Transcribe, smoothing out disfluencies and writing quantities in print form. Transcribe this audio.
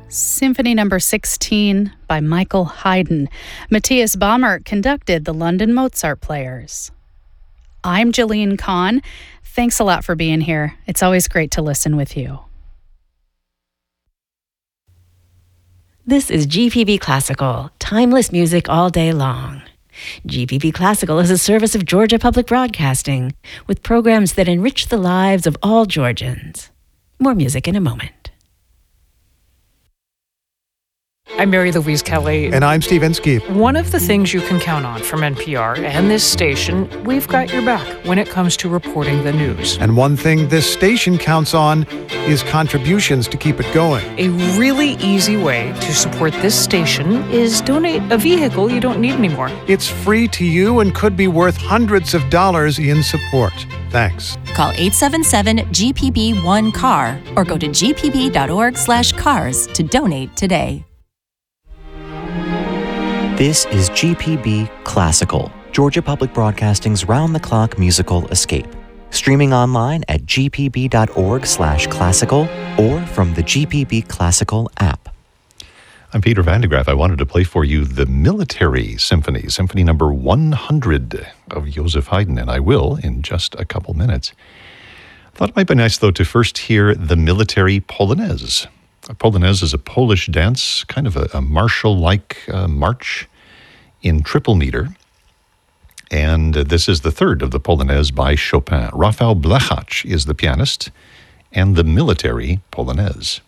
Symphony No. 16 by Michael Haydn. Matthias Baumert conducted the London Mozart Players. I'm Jillian Kahn. Thanks a lot for being here. It's always great to listen with you. This is GPB Classical, timeless music all day long. GPB Classical is a service of Georgia Public Broadcasting, with programs that enrich the lives of all Georgians. More music in a moment. I'm Mary Louise Kelly. And I'm Steve Inskeep. One of the things you can count on from NPR and this station, we've got your back when it comes to reporting the news. And one thing this station counts on is contributions to keep it going. A really easy way to support this station is donate a vehicle you don't need anymore. It's free to you and could be worth hundreds of dollars in support. Thanks. Call 877-GPB-1-CAR or go to gpb.org/cars to donate today. This is GPB Classical, Georgia Public Broadcasting's round-the-clock musical escape. Streaming online at gpb.org/classical or from the GPB Classical app. I'm Peter Van de Graaff. I wanted to play for you the Military Symphony, Symphony No. 100 of Joseph Haydn, and I will in just a couple minutes. I thought it might be nice, though, to first hear the Military Polonaise. A Polonaise is a Polish dance, kind of a martial-like march in triple meter. And this is the third of the Polonaise by Chopin. Rafał Blechacz is the pianist, and the Military Polonaise.